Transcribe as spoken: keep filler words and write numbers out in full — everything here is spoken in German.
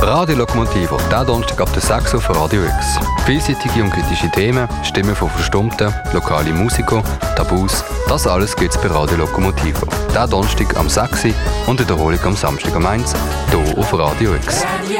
Radio Lokomotive, der Donnerstag ab der sechs Uhr auf Radio X. Vielseitige und kritische Themen, Stimmen von Verstummten, lokale Musiker, Tabus, das alles gibt's bei Radio Lokomotive. Der Donnerstag am sechs Uhr und Wiederholung am Samstag am eins Uhr, hier auf Radio X.